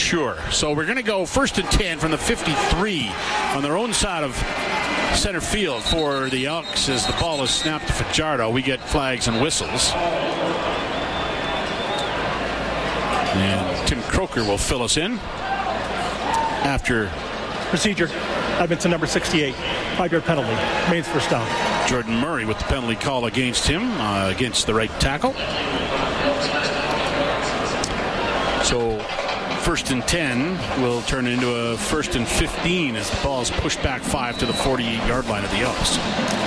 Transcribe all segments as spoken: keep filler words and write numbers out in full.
sure. So we're going to go first and ten from the fifty-three on their own side of center field for the Elks as the ball is snapped to Fajardo. We get flags and whistles. And Tim Croker will fill us in after procedure. Edmonton number sixty-eight, five-yard penalty. Maine's first down. Jordan Murray with the penalty call against him, uh, against the right tackle. So first and ten will turn into a first and fifteen as the ball is pushed back five to the forty-eight-yard line of the Elks.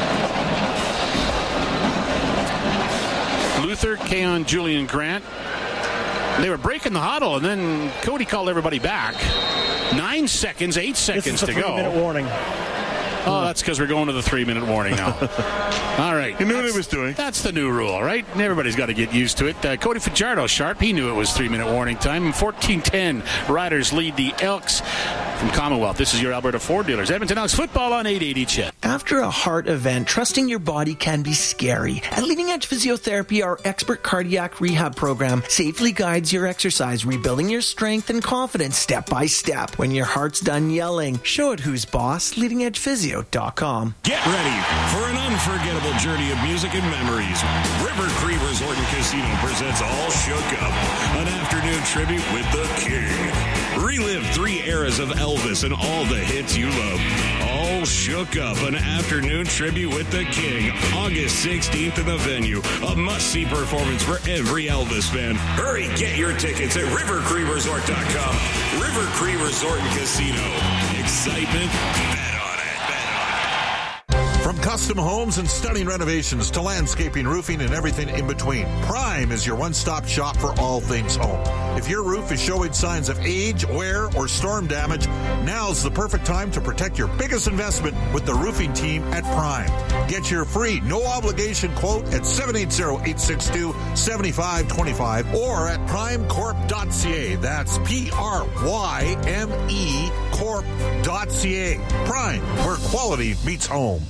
Luther, Keon, Julian Grant. They were breaking the huddle, and then Cody called everybody back. Nine seconds, eight seconds this is a to go. three-minute warning. Oh, that's because we're going to the three-minute warning now. All right. He knew what he was doing. That's the new rule, right? Everybody's got to get used to it. Uh, Cody Fajardo, sharp. He knew it was three-minute warning time. fourteen ten, Riders lead the Elks from Commonwealth. This is your Alberta Ford dealers. Edmonton Elks football on eight eighty Chet. After a heart event, trusting your body can be scary. At Leading Edge Physiotherapy, our expert cardiac rehab program safely guides your exercise, rebuilding your strength and confidence step by step. When your heart's done yelling, show it who's boss. leading edge physio dot com. Get ready for an unforgettable journey of music and memories. River Cree Resort and Casino presents All Shook Up, an afternoon tribute with the King. Relive three eras of Elvis and all the hits you love. All Shook Up, an afternoon tribute with the King, August sixteenth in the venue. A must-see performance for every Elvis fan. Hurry, get your tickets at river cree resort dot com. River Cree Resort and Casino. Excitement, bet on it, bet on it. From custom homes and stunning renovations to landscaping, roofing, and everything in between, Prime is your one-stop shop for all things home. If your roof is showing signs of age, wear, or storm damage, now's the perfect time to protect your biggest investment with the roofing team at Prime. Get your free, no-obligation quote at seven eight zero, eight six two, seven five two five or at prime corp dot c a. That's P R Y M E corp dot c a. Prime, where quality meets home.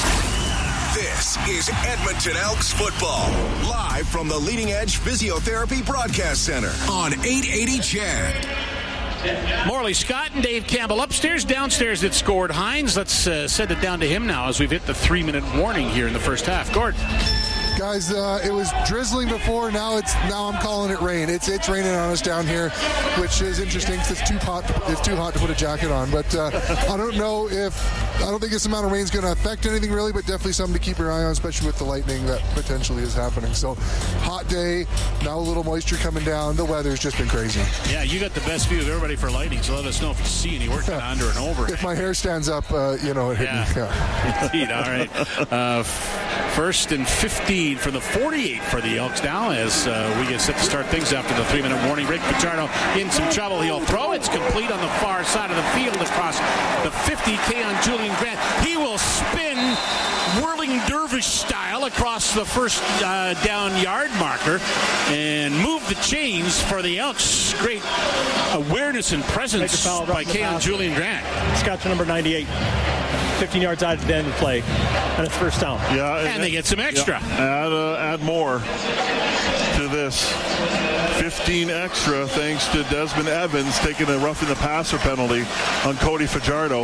This is Edmonton Elks football, live from the Leading Edge Physiotherapy Broadcast Center on eight eighty Chad. Morley Scott and Dave Campbell upstairs. Downstairs it's Gord Hines. Let's uh, send it down to him now as we've hit the three-minute warning here in the first half. Gord. Guys, uh, it was drizzling before. Now it's now I'm calling it rain. It's it's raining on us down here, which is interesting because it's too hot. To, it's too hot to put a jacket on. But uh, I don't know if I don't think this amount of rain is going to affect anything really, but definitely something to keep your eye on, especially with the lightning that potentially is happening. So, hot day. Now a little moisture coming down. The weather's just been crazy. Yeah, you got the best view of everybody for lightning. So let us know if you see any working yeah. under and over. If my hair stands up, uh, you know, it hit yeah. me. Yeah. Indeed. All right. Uh, first and fifteen for the forty-eight for the Elks now as uh, we get set to start things after the three-minute warning break. Fajardo in some trouble. He'll throw. It's complete on the far side of the field across the fifty. K on Julian Grant. He will spin whirling dervish style across the first uh, down yard marker and move the chains for the Elks. Great awareness and presence by K on Julian Grant. Scott to number ninety-eight. fifteen yards out of the end of play, and it's first down. Yeah, and, and they get some extra. Yeah, add, uh, add more to this. fifteen extra thanks to Desmond Evans taking a roughing the passer penalty on Cody Fajardo.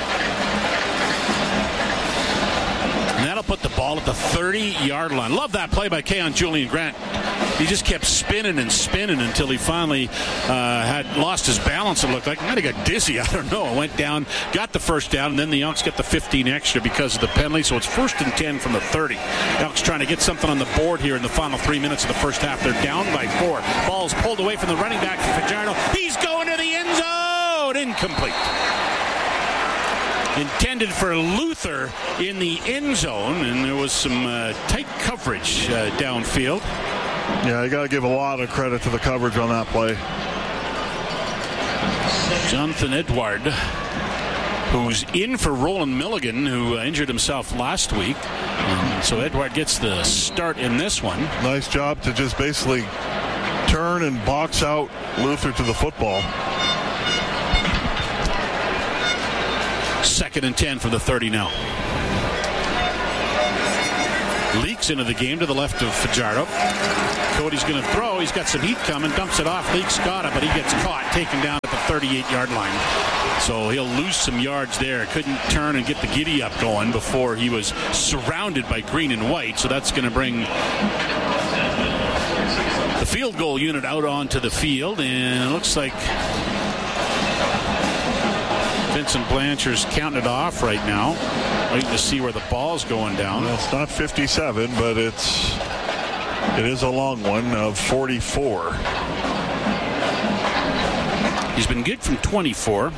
And that'll put the ball at the thirty-yard line. Love that play by Keon Julian Grant. He just kept spinning and spinning until he finally uh, had lost his balance, it looked like. He might have got dizzy. I don't know. Went down, got the first down, and then the Elks get the fifteen extra because of the penalty. So it's first and ten from the thirty. Elks trying to get something on the board here in the final three minutes of the first half. They're down by four. Ball's pulled away from the running back for Fajardo. He's going to the end zone. Incomplete. Intended for Luther in the end zone, and there was some uh, tight coverage uh, downfield. Yeah, you got to give a lot of credit to the coverage on that play. Jonathan Edward, who's in for Roland Milligan, who uh, injured himself last week. Um, so Edward gets the start in this one. Nice job to just basically turn and box out Luther to the football. Second and ten for the thirty now. Leaks into the game to the left of Fajardo. Cody's going to throw. He's got some heat coming. Dumps it off. Leaks got it, but he gets caught, taken down at the thirty-eight-yard line. So he'll lose some yards there. Couldn't turn and get the giddy up going before he was surrounded by green and white. So that's going to bring the field goal unit out onto the field. And it looks like Vincent Blanchard's counting it off right now. Waiting to see where the ball's going down. Well, it's not fifty-seven, but it's it is a long one of forty-four. He's been good from twenty-four.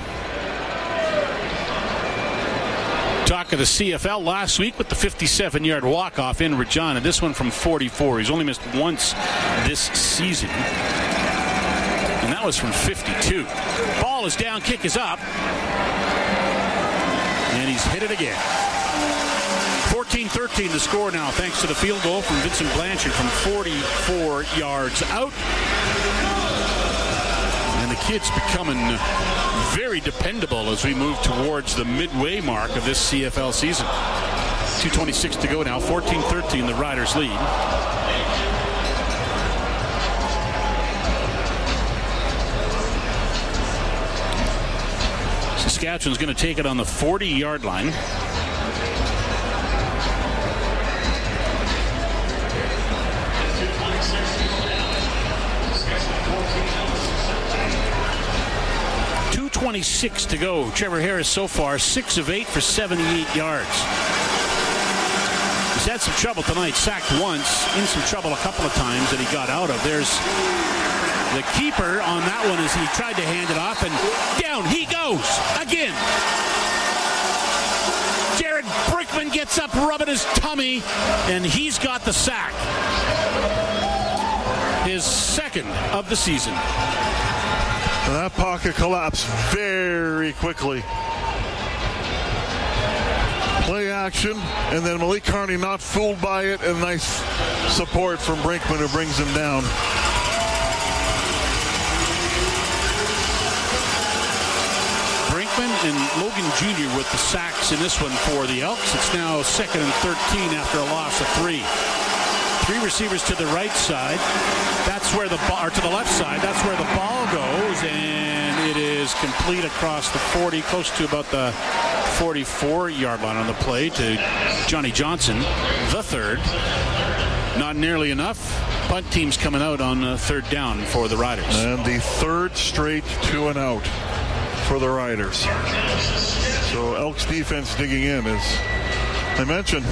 Talk of the C F L last week with the fifty-seven-yard walk-off in Regina. This one from forty-four. He's only missed once this season. And that was from fifty-two. Ball is down, kick is up. And he's hit it again. fourteen thirteen the score now, thanks to the field goal from Vincent Blanchard from forty-four yards out. And the kid's becoming very dependable as we move towards the midway mark of this C F L season. two twenty-six to go now, fourteen thirteen the Riders lead. Saskatchewan's going to take it on the forty-yard line. two twenty-six to go. Trevor Harris so far six of eight for seventy-eight yards. He's had some trouble tonight. Sacked once, in some trouble a couple of times that he got out of. There's the keeper on that one as he tried to hand it off, and down he goes again. Jared Brinkman gets up, rubbing his tummy, and he's got the sack. His second of the season. And that pocket collapsed very quickly. Play action, and then Malik Carney not fooled by it, and nice support from Brinkman who brings him down. And Logan Junior with the sacks in this one for the Elks. It's now second and thirteen after a loss of three. Three receivers to the right side. That's where the ball, or to the left side. That's where the ball goes, and it is complete across the forty, close to about the forty-four-yard line on the play to Johnny Johnson, the third. Not nearly enough. Punt team's coming out on uh, third down for the Riders. And the third straight two and out for the Riders. So Elks defense digging in. As I mentioned,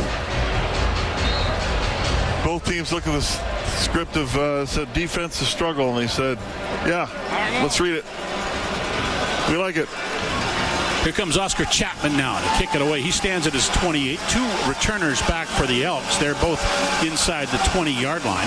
both teams look at the script of uh, said defense is struggle, and they said, yeah, let's read it. We like it. Here comes Oscar Chapman now to kick it away. He stands at his twenty-eight. Two returners back for the Elks. They're both inside the twenty-yard line.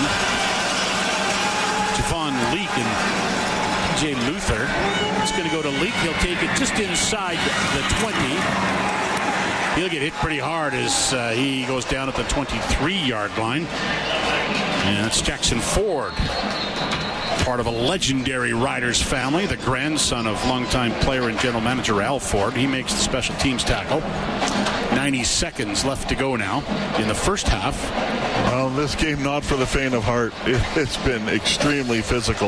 Javon Leak and Jay Luther. It's going to go to Leak. He'll take it just inside the twenty. He'll get hit pretty hard as uh, he goes down at the twenty-three-yard line. And it's Jackson Ford, part of a legendary Riders family, the grandson of longtime player and general manager Al Ford. He makes the special teams tackle. ninety seconds left to go now in the first half. Well, this game not for the faint of heart. It, it's been extremely physical.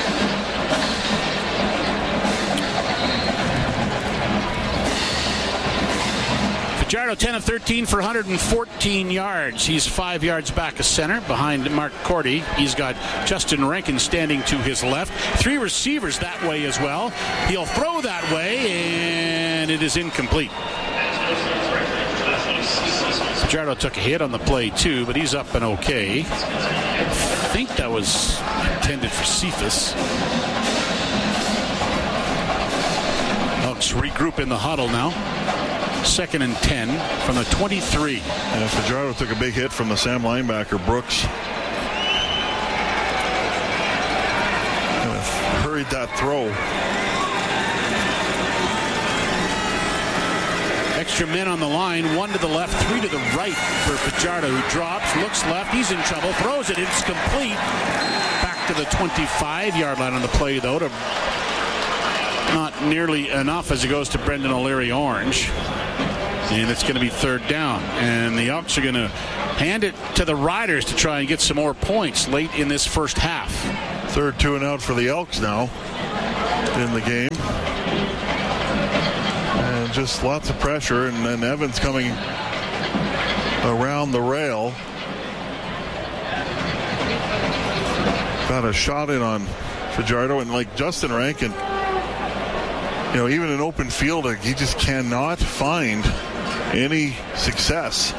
Fajardo ten of thirteen for one hundred fourteen yards. He's five yards back of center behind Mark Cordy. He's got Justin Rankin standing to his left. Three receivers that way as well. He'll throw that way, and it is incomplete. Fajardo took a hit on the play too, but he's up and okay. I think that was intended for Cephas. Elks regroup in the huddle now. Second and ten from the twenty-three. And Fajardo took a big hit from the Sam linebacker, Brooks. Kind of hurried that throw. Extra men on the line, one to the left, three to the right for Fajardo, who drops, looks left, he's in trouble, throws it, it's complete. Back to the twenty-five-yard line on the play, though, to not nearly enough as it goes to Brendan O'Leary Orange. And it's going to be third down. And the Elks are going to hand it to the Riders to try and get some more points late in this first half. Third two and out for the Elks now in the game. And just lots of pressure. And then Evans coming around the rail. Got a shot in on Fajardo, and like Justin Rankin, you know, even in open field, he just cannot find any success.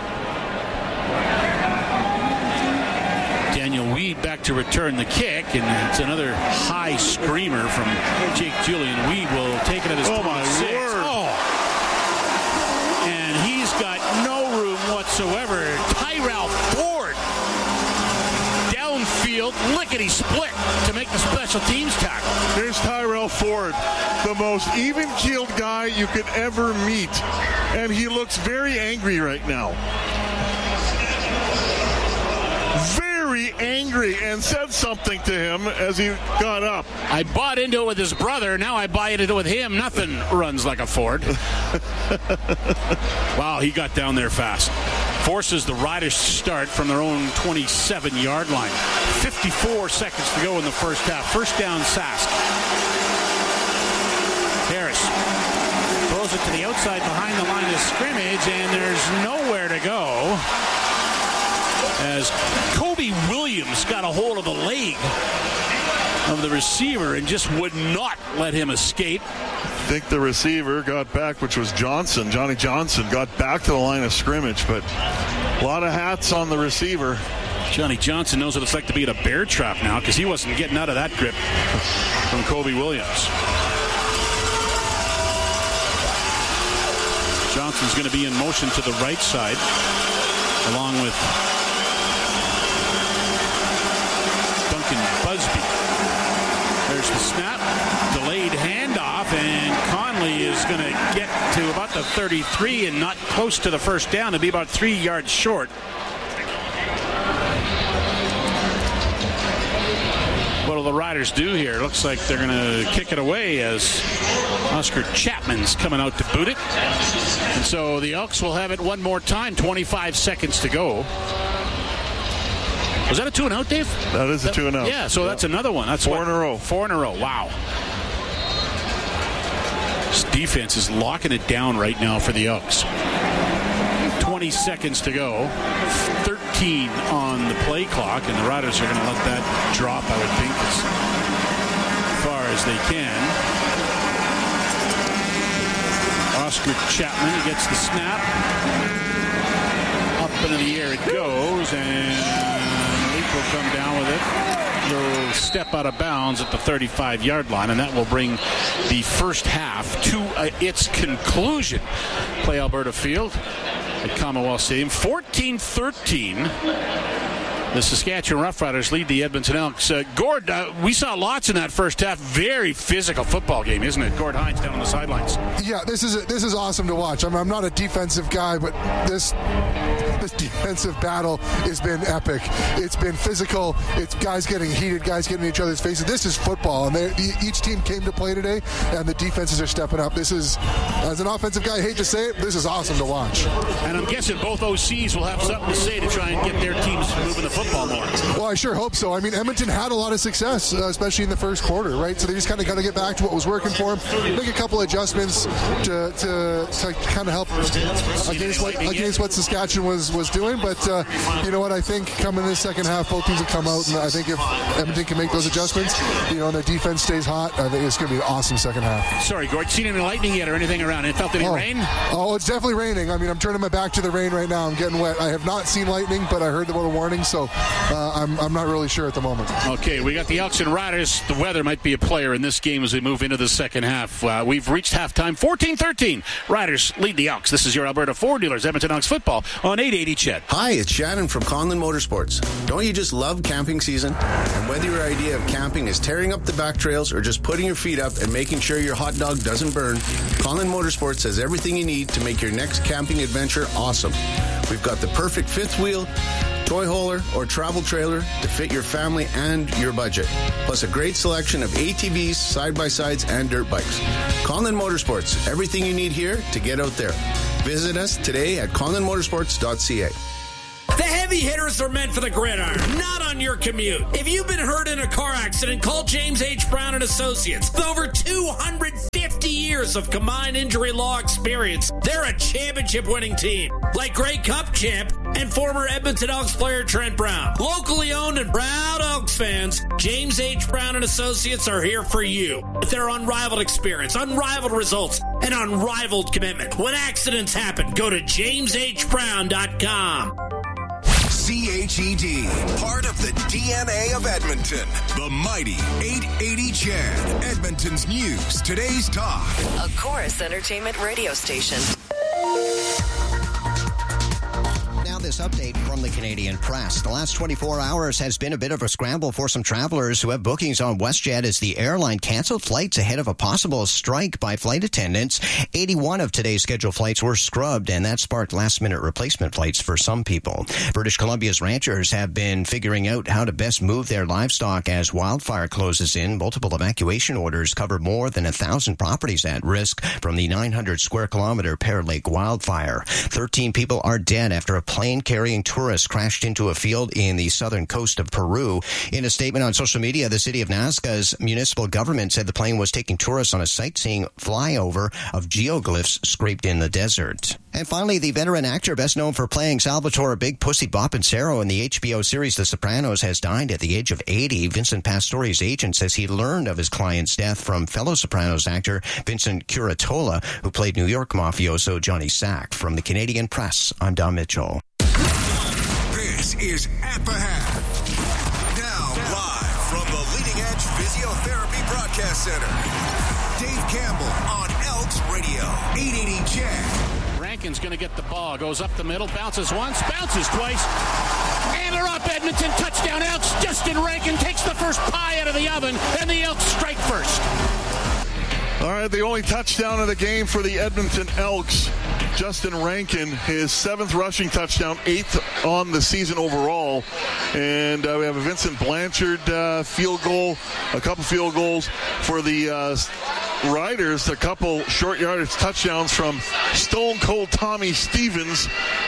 Daniel Weed back to return the kick, and it's another high screamer from Jake Julian. Weed will take it at his oh twenty-six. My word. Oh. And he's got no room whatsoever. Tyrell Ford downfield, lickety-split to make the special teams tackle. Here's Tyrell Ford, the most even-keeled guy you could ever meet. And he looks very angry right now. Very angry, and said something to him as he got up. I bought into it with his brother. Now I buy into it with him. Nothing runs like a Ford. Wow, he got down there fast. Forces the Riders to start from their own twenty-seven-yard line. fifty-four seconds to go in the first half. First down, Sask. Harris throws it to the outside behind the line of scrimmage, and there's nowhere to go as Kobe Williams got a hold of the leg of the receiver and just would not let him escape. I think the receiver got back, which was Johnson. Johnny Johnson got back to the line of scrimmage, but a lot of hats on the receiver. Johnny Johnson knows what it's like to be in a bear trap now, because he wasn't getting out of that grip from Kobe Williams. Johnson's going to be in motion to the right side, along with Duncan Busby. There's the snap, delayed handoff, and Conley is going to get to about the thirty-three and not close to the first down. It'll be about three yards short. What will the Riders do here? Looks like they're going to kick it away as Oscar Chapman's coming out to boot it. And so the Elks will have it one more time. twenty-five seconds to go. Was that a two and out, Dave? That is a two and out. Yeah, so that's another one. That's four what, in a row. Four in a row. Wow. This defense is locking it down right now for the Elks. twenty seconds to go. thirteen on the play clock, and the Riders are going to let that drop, I would think, as far as they can. Oscar Chapman gets the snap. Up into the air it goes, and Leap will come down with it. He'll step out of bounds at the thirty-five-yard line, and that will bring the first half to uh, its conclusion. Play Alberta Field at Commonwealth Stadium. fourteen thirteen. The Saskatchewan Roughriders lead the Edmonton Elks. Uh, Gord, uh, we saw lots in that first half. Very physical football game, isn't it? Gord Hines down on the sidelines. Yeah, this is a, this is awesome to watch. I mean, I'm not a defensive guy, but this this defensive battle has been epic. It's been physical. It's guys getting heated, guys getting in each other's faces. This is football, and they, each team came to play today, and the defenses are stepping up. This is, as an offensive guy, I hate to say it, this is awesome to watch. And I'm guessing both O Cs will have something to say to try and get their teams moving the football more. Well, I sure hope so. I mean, Edmonton had a lot of success, uh, especially in the first quarter, right? So they just kind of got to get back to what was working for them, make a couple adjustments to to, to kind of help against what, against what Saskatchewan was, was doing. But uh, you know what? I think coming in the second half, both teams will come out, and I think if Edmonton can make those adjustments, you know, and their defense stays hot, I think it's going to be an awesome second half. Sorry, Gord, seen any lightning yet or anything around? It felt any oh. rain? Oh, it's definitely raining. I mean, I'm turning my back to the rain right now. I'm getting wet. I have not seen lightning, but I heard about a warning, so uh, I'm, I'm not really sure at the moment. Okay, we got the Elks and Riders. The weather might be a player in this game as we move into the second half. Uh, we've reached halftime, fourteen thirteen. Riders lead the Elks. This is your Alberta Ford Dealers, Edmonton Elks football on eight eighty C H E D. Hi, it's Shannon from Conlin Motorsports. Don't you just love camping season? And whether your idea of camping is tearing up the back trails or just putting your feet up and making sure your hot dog doesn't burn, Conlin Motorsports has everything you need to make your next camping adventure awesome. We've got the perfect fifth wheel, toy hauler, or travel trailer to fit your family and your budget. Plus a great selection of A T Vs, side-by-sides, and dirt bikes. Conlin Motorsports, everything you need here to get out there. Visit us today at conlin motorsports dot c a. The heavy hitters are meant for the gridiron, not on your commute. If you've been hurt in a car accident, call James H. Brown and Associates. With over two hundred fifty years of combined injury law experience, they're a championship-winning team. Like Grey Cup champ and former Edmonton Elks player Trent Brown. Locally owned and proud Elks fans, James H. Brown and Associates are here for you. With their unrivaled experience, unrivaled results, and unrivaled commitment. When accidents happen, go to james h brown dot com. C H E D, part of the D N A of Edmonton. The mighty eight eighty C H E D, Edmonton's news, today's talk. A Chorus Entertainment radio station. This update from the Canadian Press. The last twenty-four hours has been a bit of a scramble for some travelers who have bookings on WestJet as the airline canceled flights ahead of a possible strike by flight attendants. eighty-one of today's scheduled flights were scrubbed, and that sparked last-minute replacement flights for some people. British Columbia's ranchers have been figuring out how to best move their livestock as wildfire closes in. Multiple evacuation orders cover more than a thousand properties at risk from the nine hundred square kilometer Pear Lake wildfire. thirteen people are dead after a plane carrying tourists crashed into a field in the southern coast of Peru. In a statement on social media, the city of Nazca's municipal government said the plane was taking tourists on a sightseeing flyover of geoglyphs scraped in the desert. And finally, the veteran actor best known for playing Salvatore Big Pussy Boppensero in the H B O series The Sopranos has died at the age of eighty. Vincent Pastore's agent says he learned of his client's death from fellow Sopranos actor Vincent Curatola, who played New York mafioso Johnny Sack. From the Canadian Press, I'm Don Mitchell. This is At the Hat. Now, live from the Leading Edge Physiotherapy Broadcast Center. Dave Campbell on Elks Radio, eight eighty C H E D. Rankin's going to get the ball. Goes up the middle, bounces once, bounces twice. And they're up, Edmonton. Touchdown, Elks. Justin Rankin takes the first pie out of the oven, and the Elks strike first. All right, the only touchdown of the game for the Edmonton Elks. Justin Rankin, his seventh rushing touchdown, eighth on the season overall. And uh, we have a Vincent Blanchard uh, field goal, a couple field goals for the uh, Riders, a couple short yardage touchdowns from Stone Cold Tommy Stevens.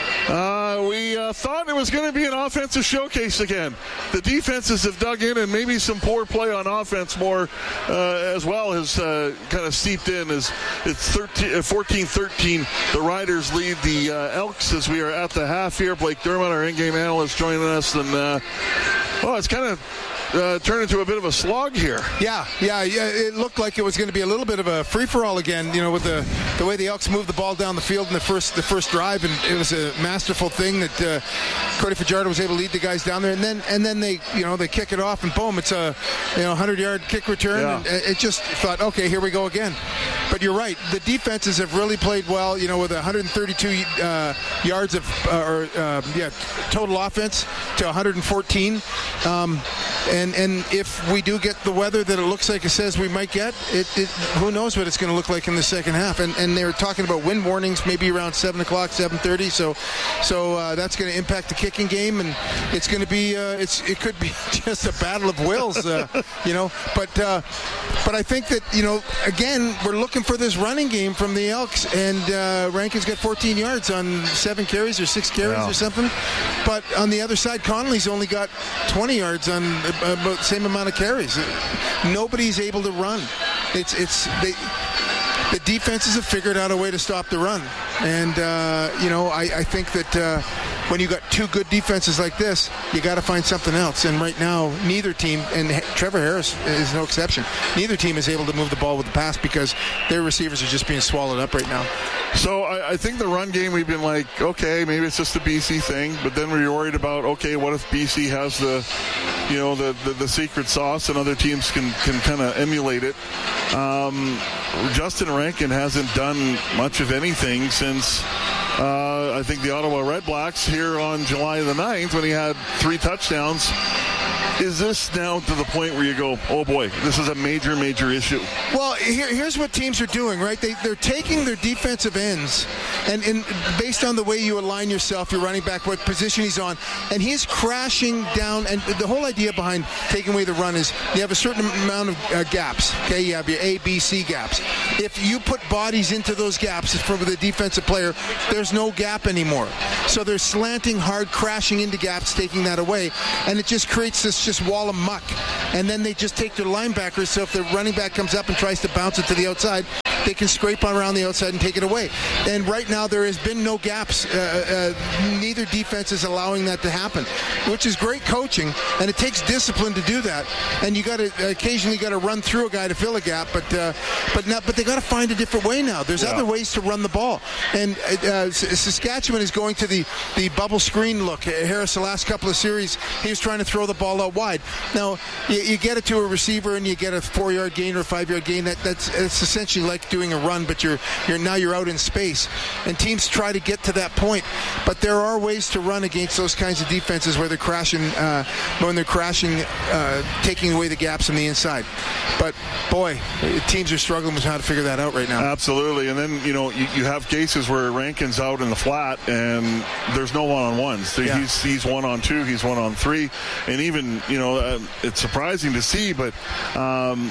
Uh, we uh, thought it was going to be an offensive showcase again. The defenses have dug in, and maybe some poor play on offense more uh, as well has uh, kind of seeped in. As it's fourteen thirteen, the Riders lead the uh, Elks as we are at the half here. Blake Dermott, our in-game analyst, joining us, and uh, well, it's kind of Uh, turn into a bit of a slog here. Yeah, yeah, yeah. It looked like it was going to be a little bit of a free-for-all again, you know, with the the way the Elks moved the ball down the field in the first the first drive, and it was a masterful thing that uh, Cody Fajardo was able to lead the guys down there, and then and then they you know they kick it off, and boom, it's a you know hundred-yard kick return, yeah. And it just thought, okay, here we go again. But you're right, the defenses have really played well, you know, with one hundred thirty-two uh, yards of uh, or uh, yeah total offense to one hundred fourteen. Um, And and if we do get the weather that it looks like it says we might get, it, it who knows what it's going to look like in the second half. And and they were talking about wind warnings maybe around seven o'clock, seven thirty. So so uh, that's going to impact the kicking game, and it's going to be uh, it's it could be just a battle of wills, uh, you know. But uh, but I think that you know again we're looking for this running game from the Elks, and uh, Rankin's got fourteen yards on seven carries or six carries yeah. or something. But on the other side, Connolly's only got twenty yards on about the same amount of carries. Nobody's able to run. It's it's they, the defenses have figured out a way to stop the run, and uh, you know I, I think that uh, when you got two good defenses like this, you got to find something else. And right now, neither team, and Trevor Harris is no exception, neither team is able to move the ball with the pass because their receivers are just being swallowed up right now. So I, I think the run game, we've been like, okay, maybe it's just a B C thing, but then we're worried about, okay, what if B C has the, you know, the, the, the secret sauce and other teams can, can kind of emulate it. Um, Justin Rankin hasn't done much of anything since uh, I think the Ottawa Red Blacks here on July the ninth when he had three touchdowns is this now to the point where you go, oh boy, this is a major, major issue? Well, here, here's what teams are doing, right? They, they're taking their defensive ends, and, and based on the way you align yourself, your running back, what position he's on, and he's crashing down. And the whole idea behind taking away the run is you have a certain amount of uh, gaps. Okay, you have your A, B, C gaps. If you put bodies into those gaps for the defensive player, there's no gap anymore. So they're slanting hard, crashing into gaps, taking that away, and it just creates this just wall of muck. And then they just take their linebackers, so if the running back comes up and tries to bounce it to the outside, they can scrape around the outside and take it away. And right now there has been no gaps. Uh, uh, neither defense is allowing that to happen, which is great coaching, and it takes discipline to do that. And you got to occasionally got to run through a guy to fill a gap, but uh, but not, but they got to find a different way now. There's yeah. other ways to run the ball. And uh, Saskatchewan is going to the the bubble screen look. Harris, the last couple of series, he was trying to throw the ball out wide. Now you, you get it to a receiver and you get a four-yard gain or a five-yard gain. That that's it's essentially like doing a run, but you're you're now you're out in space, and teams try to get to that point. But there are ways to run against those kinds of defenses where they're crashing, uh, when they're crashing, uh, taking away the gaps on the inside. But boy, teams are struggling with how to figure that out right now. Absolutely, and then you know you, you have cases where Rankin's out in the flat, and there's no one-on-ones. So yeah. He's he's one on two, he's one on three, and even you know uh, it's surprising to see, but. Um,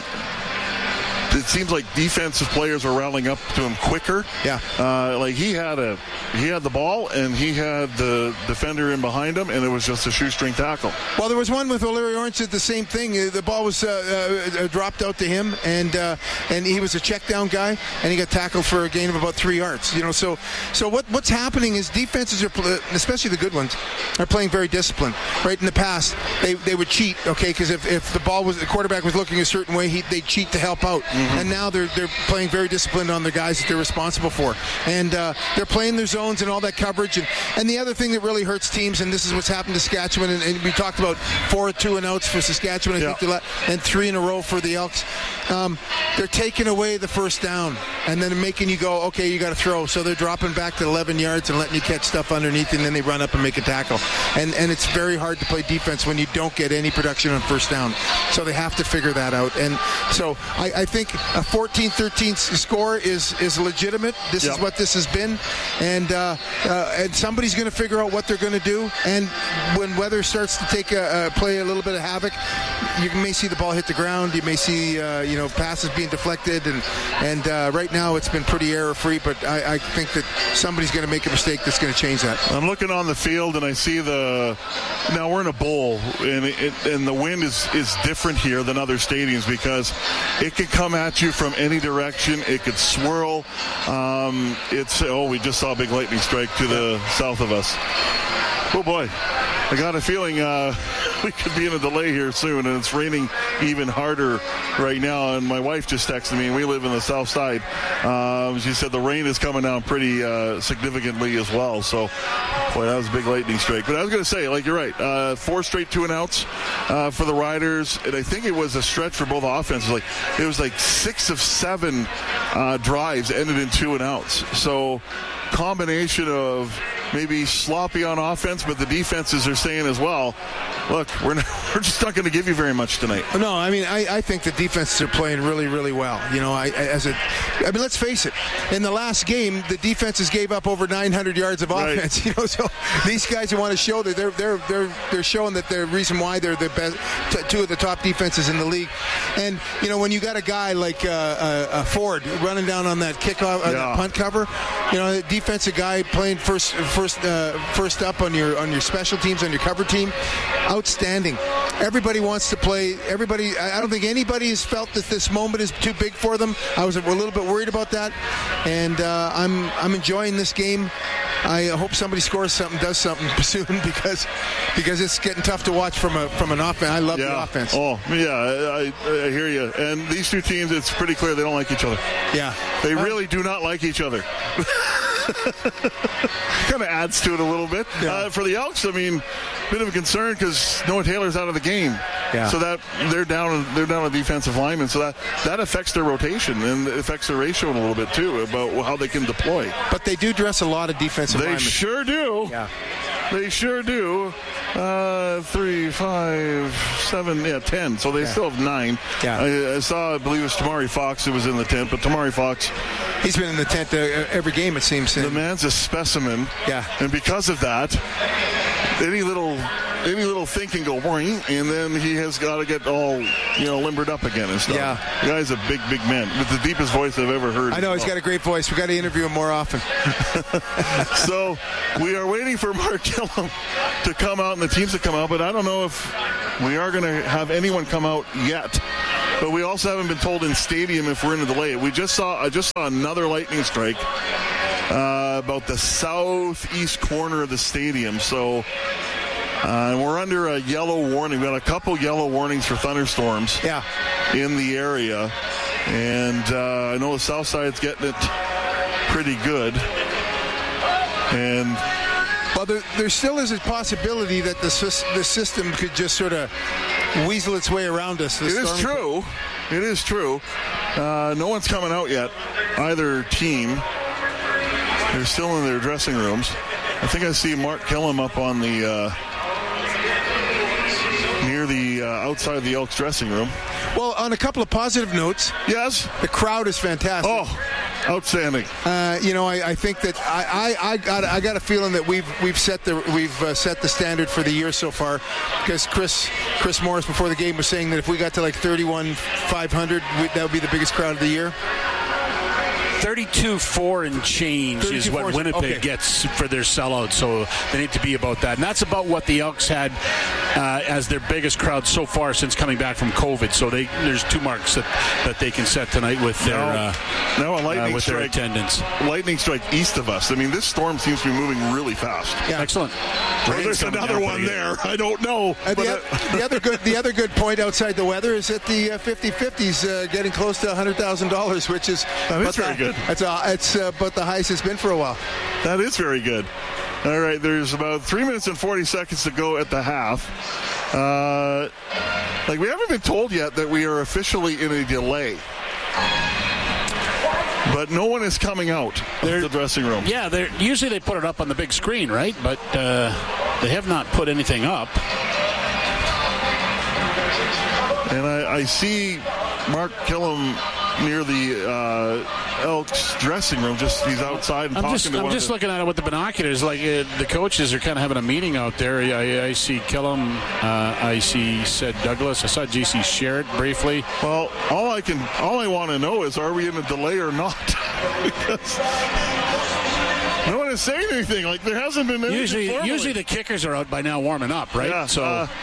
It seems like defensive players are rallying up to him quicker. Yeah. Uh, like he had a, he had the ball and he had the defender in behind him, and it was just a shoestring tackle. Well, there was one with O'Leary Orange did the same thing. The ball was uh, uh, dropped out to him, and uh, and he was a check down guy, and he got tackled for a gain of about three yards. You know, so so what what's happening is defenses are, especially the good ones, are playing very disciplined. Right in the past, they they would cheat, okay, because if, if the ball was the quarterback was looking a certain way, he they'd cheat to help out. Mm-hmm. And now they're they're playing very disciplined on the guys that they're responsible for, and uh, they're playing their zones and all that coverage. And, and the other thing that really hurts teams, and this is what's happened to Saskatchewan, and, and we talked about four two and outs for Saskatchewan, I yeah. think, and three in a row for the Elks. Um, they're taking away the first down, and then making you go, okay, you got to throw. So they're dropping back to eleven yards and letting you catch stuff underneath, and then they run up and make a tackle. And and it's very hard to play defense when you don't get any production on first down. So they have to figure that out. And so I, I think a fourteen thirteen score is is legitimate. This yep. is what this has been, and uh, uh, and somebody's going to figure out what they're going to do. And when weather starts to take a, a play a little bit of havoc, you may see the ball hit the ground. You may see uh, you know passes being deflected, and and uh, right now it's been pretty error free. But I, I think that somebody's going to make a mistake that's going to change that. I'm looking on the field and I see the now we're in a bowl, and it, and the wind is is different here than other stadiums because it can come at you from any direction. It could swirl. Um, it's oh, we just saw a big lightning strike to the south of us. Oh boy, I got a feeling uh, we could be in a delay here soon, and it's raining even harder right now. And my wife just texted me, and we live in the south side. Um, she said the rain is coming down pretty uh, significantly as well. So, boy, that was a big lightning strike. But I was going to say, like, you're right. Uh, four straight two and outs uh, for the Riders, and I think it was a stretch for both offenses. Like it was like six of seven uh, drives ended in two and outs. So, combination of maybe sloppy on offense, but the defenses are saying as well, look, we're not, we're just not going to give you very much tonight. No, I mean, I, I think the defenses are playing really, really well. You know, I, I as a, I mean, let's face it. In the last game, the defenses gave up over nine hundred yards of offense. Right. You know, so these guys who want to show that they're they're they're they're showing that the reason why they're the best, t- two of the top defenses in the league. And you know, when you got a guy like uh, uh, uh, Ford running down on that kickoff, uh, yeah. that punt cover, you know, the defensive guy playing first. first First, uh, first up on your on your special teams, on your cover team, outstanding. Everybody wants to play. Everybody, I don't think anybody has felt that this moment is too big for them. I was a little bit worried about that, and uh, I'm I'm enjoying this game. I hope somebody scores something, does something soon, because because it's getting tough to watch from a from an offense. I love yeah. the offense. Oh yeah, I, I hear you. And these two teams, it's pretty clear they don't like each other. Yeah, they really do not like each other. Kind of adds to it a little bit. Yeah. Uh, for the Elks, I mean, bit of a concern because Noah Taylor's out of the game. Yeah. So that they're down they're down a defensive lineman. So that, that affects their rotation and it affects their ratio a little bit too about how they can deploy. But they do dress a lot of defensive they linemen. They sure do. Yeah. They sure do. Uh, three, five, seven, yeah, ten. So they Yeah. still have nine. Yeah. I, I saw, I believe it was Tamari Fox who was in the tent, but Tamari Fox, He's been in the tent uh, every game, it seems. the man's a specimen. Yeah. And because of that, any little any little thing can go boing, and then he has got to get all, you know, limbered up again and stuff. Yeah. The guy's a big, big man with the deepest voice I've ever heard. I know, he's got a great voice. We've got to interview him more often. So we are waiting for Mark Gillum to come out and the teams to come out, but I don't know if we are going to have anyone come out yet. But we also haven't been told in stadium if we're in a delay. We just saw I just saw another lightning strike uh, about the southeast corner of the stadium. So uh, we're under a yellow warning. We've got a couple yellow warnings for thunderstorms yeah. in the area. And uh, I know the south side's getting it pretty good. And well, there, there still is a possibility that the, the system could just sort of weasel its way around us. The it is true. It is true. Uh, no one's coming out yet, either team. They're still in their dressing rooms. I think I see Mark Gillum up on the uh, near the uh, outside of the Elks dressing room. Well, on a couple of positive notes. Yes. The crowd is fantastic. Oh, outstanding. Uh, you know, I, I think that I, I, I got I got a feeling that we've we've set the we've uh, set the standard for the year so far, because Chris Chris Morris before the game was saying that if we got to like thirty-one five hundred, we, that would be the biggest crowd of the year. thirty-two four and change is what Winnipeg okay. gets for their sellout, so they need to be about that. And that's about what the Elks had uh, as their biggest crowd so far since coming back from COVID. So they, there's two marks that, that they can set tonight with their, now, uh, now a lightning uh, with strike, their attendance. Lightning strike east of us. I mean, this storm seems to be moving really fast. Yeah. Excellent. Well, there's another one there. I don't know. Uh, but, the, uh, the other good the other good point outside the weather is that the uh, fifty-fifty's uh, getting close to one hundred thousand dollars, which is that is very the, good. It's uh, it's uh, about the highest it's been for a while. That is very good. All right, there's about three minutes and forty seconds to go at the half. Uh, like we haven't been told yet that we are officially in a delay. But no one is coming out of the dressing room. Yeah, they're, usually they put it up on the big screen, right? But uh, they have not put anything up. And I, I see Mark Gillum near the uh, Elks dressing room. Just he's outside and I'm talking just, to I'm one just of the, looking at it with the binoculars. Like uh, the coaches are kind of having a meeting out there. I, I see Killam. Uh, I see said Douglas. I saw J C Sherritt briefly. Well, all I can, all I want to know is, are we in a delay or not? Because no one is saying anything. Like there hasn't been anything. Usually, formally. usually the kickers are out by now warming up, right? Yeah, so. Uh,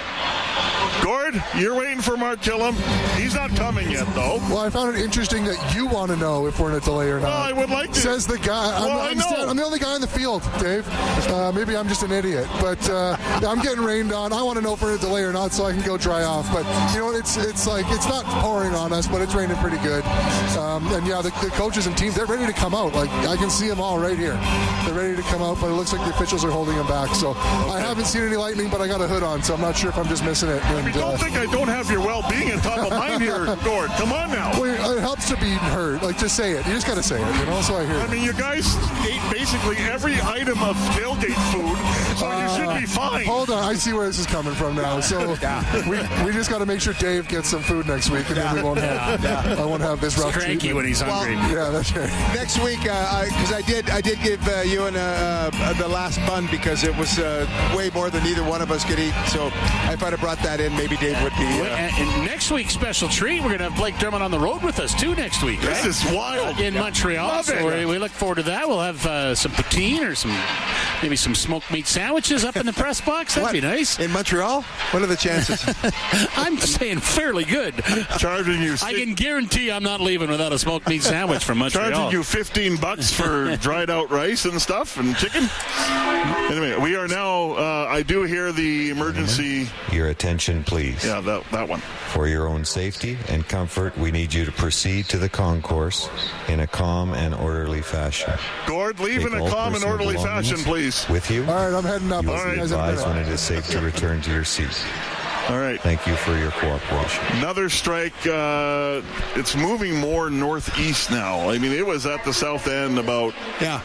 Gord, you're waiting for Mark Gillum. He's not coming yet, though. Well, I found it interesting that you want to know if we're in a delay or not. Well, I would like to. Says the guy. I'm, Well, I I'm, know. stand, I'm the only guy in the field, Dave. Uh, maybe I'm just an idiot, but uh, I'm getting rained on. I want to know if we're in a delay or not so I can go dry off. But, you know, it's it's like, it's not pouring on us, but it's raining pretty good. Um, and, yeah, the, the coaches and teams, they're ready to come out. Like, I can see them all right here. They're ready to come out, but it looks like the officials are holding them back. So okay. I haven't seen any lightning, but I got a hood on, so I'm not sure if I'm just missing it. And, I don't uh, think I don't have your well-being at top of mind here, Gord. Come on now. Well, it helps to be heard. Like, just say it. You just got to say it, you know? So I hear I it. mean, you guys ate basically every item of tailgate food, so Uh, you should be fine. Hold on. I see where this is coming from now. So we, we just got to make sure Dave gets some food next week, and then we won't have I won't have this rough He's cranky treatment. when he's hungry. Well, yeah, that's right. Next week, because uh, I, I did I did give uh, you and uh, uh, the last bun because it was uh, way more than either one of us could eat. So if I'd have brought that in, maybe Dave would be. Uh, And, and next week's special treat, we're going to have Blake Dermott on the road with us, too, next week. This right? is wild. In Montreal. Love So it. we, we look forward to that. We'll have uh, some poutine or some maybe some smoked meat sandwiches up in the press box. That'd what? be nice. In Montreal? What are the chances? I'm saying fairly good. Charging you, I can guarantee I'm not leaving without a smoked meat sandwich from Montreal. charging you fifteen bucks for dried out rice and stuff and chicken. Anyway, we are now. Uh, I do hear the emergency. Your attention, please. Yeah, that that one. For your own safety and comfort, we need you to proceed to the concourse in a calm and orderly fashion. Gord, leave Take in a all calm and personal orderly belongings fashion, please. With you. All right, I'm heading up. You I'll will see be you guys in a advised minute. when it is safe to return to your seat. All right. Thank you for your cooperation. Another strike. Uh, it's moving more northeast now. I mean, it was at the south end about yeah.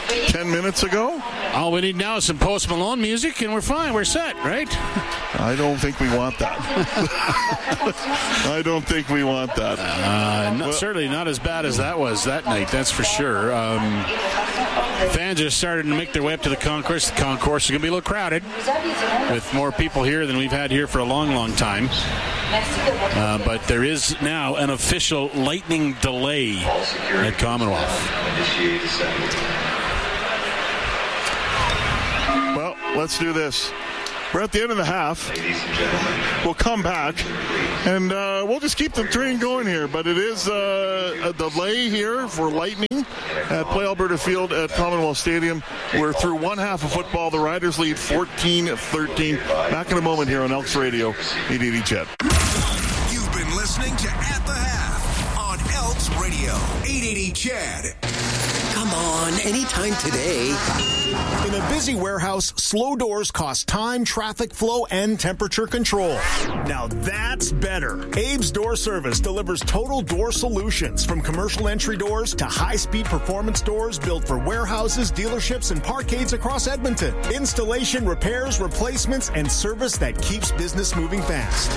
ten minutes ago. All we need now is some Post Malone music, and we're fine. We're set, right? I don't think we want that. I don't think we want that. Uh, not, well, certainly not as bad as that was that night, that's for sure. Um, fans are starting to make their way up to the concourse. The concourse is going to be a little crowded with more people here than we've had here for a long, long time. Uh, but there is now an official lightning delay at Commonwealth. Well, let's do this. We're at the end of the half. We'll come back, and uh, we'll just keep the train going here. But it is uh, a delay here for Lightning at Play Alberta Field at Commonwealth Stadium. We're through one half of football. The Riders lead fourteen thirteen. Back in a moment here on Elks Radio, eight eighty C H E D. You've been listening to At the Half on Elks Radio, eight eighty C H E D. Come on, anytime today. In a busy warehouse, slow doors cost time, traffic flow, and temperature control. Now that's better. Abe's Door Service delivers total door solutions, from commercial entry doors to high-speed performance doors built for warehouses, dealerships, and parkades across Edmonton. Installation, repairs, replacements, and service that keeps business moving fast.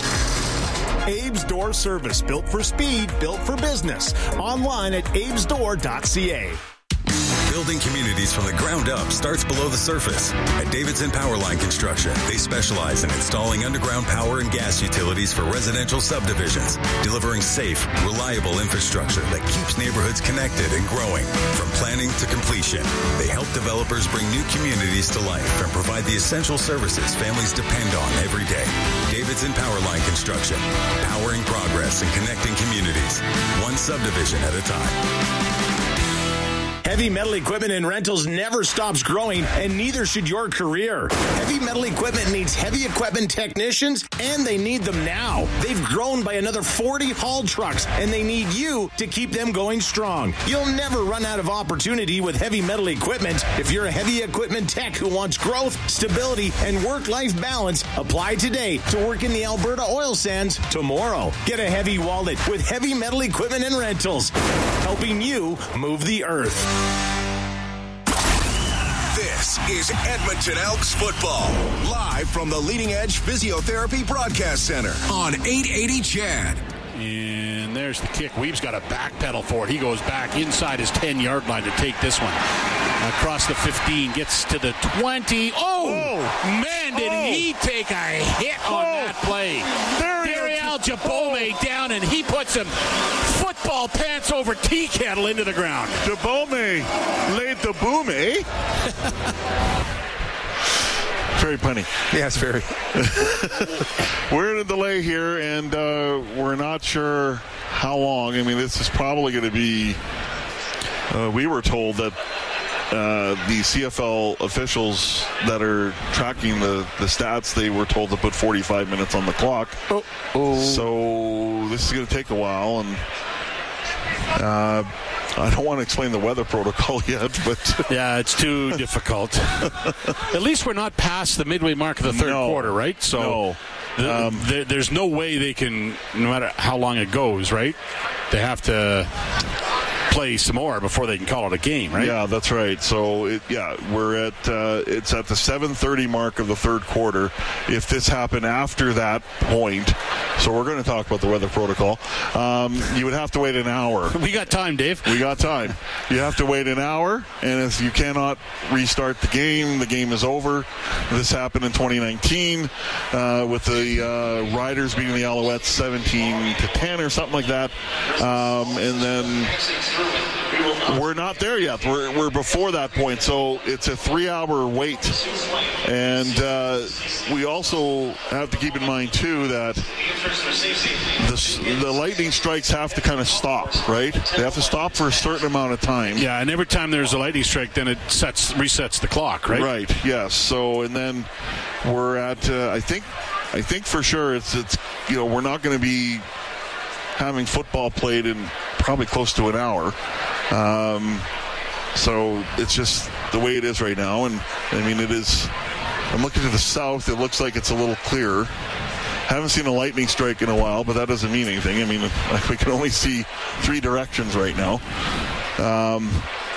Abe's Door Service, built for speed, built for business. Online at abes door dot c a. Building communities from the ground up starts below the surface. At Davidson Powerline Construction, they specialize in installing underground power and gas utilities for residential subdivisions, delivering safe, reliable infrastructure that keeps neighborhoods connected and growing. From planning to completion, they help developers bring new communities to life and provide the essential services families depend on every day. Davidson Powerline Construction, powering progress and connecting communities, one subdivision at a time. Heavy Metal Equipment and Rentals never stops growing, and neither should your career. Heavy Metal Equipment needs heavy equipment technicians, and they need them now. They've grown by another forty haul trucks, and they need you to keep them going strong. You'll never run out of opportunity with Heavy Metal Equipment. If you're a heavy equipment tech who wants growth, stability, and work-life balance, apply today to work in the Alberta oil sands tomorrow. Get a heavy wallet with Heavy Metal Equipment and Rentals, helping you move the earth. This is Edmonton Elks football, live from the Leading Edge Physiotherapy Broadcast Center on eight eighty C H E D. And there's the kick. Weave's got a backpedal for it. He goes back inside his ten-yard line to take this one. Across the fifteen, gets to the twenty. Oh, oh. man, did oh. he take a hit on oh. that play. Dariel Jabome down, and he puts him football pants over tea kettle into the ground. Jabome laid the boom, eh? Very punny. Yes, very. We're in a delay here, and uh, we're not sure how long. I mean, this is probably going to be, uh, we were told that uh, the C F L officials that are tracking the, the stats, they were told to put forty-five minutes on the clock. Oh. Oh. So this is going to take a while, and uh, I don't want to explain the weather protocol yet, but yeah, it's too difficult. At least we're not past the midway mark of the third no, quarter, right? So no. th- um, th- there's no way they can, no matter how long it goes, right? They have to play some more before they can call it a game, right? Yeah, that's right. So, it, yeah, we're at uh, it's at the seven thirty mark of the third quarter. If this happened after that point, so we're going to talk about the weather protocol, um, you would have to wait an hour. We got time, Dave. We got time. You have to wait an hour, and if you cannot restart the game, the game is over. This happened in twenty nineteen uh, with the uh, Riders beating the Alouettes seventeen to ten or something like that, um, and then we're not there yet. We're, we're before that point, so it's a three-hour wait. And uh, we also have to keep in mind, too, that the, the lightning strikes have to kind of stop, right? They have to stop for a certain amount of time. Yeah, and every time there's a lightning strike, then it sets resets the clock, right? Right, yes. So, and then we're at, uh, I think, I think for sure it's, it's you know, we're not going to be having football played in probably close to an hour. Um, so it's just the way it is right now. And I mean, it is, I'm looking to the south. It looks like it's a little clearer. Haven't seen a lightning strike in a while, but that doesn't mean anything. I mean, we can only see three directions right now. Um,